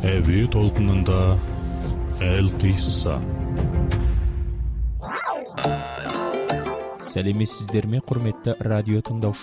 Әуе толқынында әл қисса. Сәлеметсіздер ме, құрметті радио тыңдаушылар?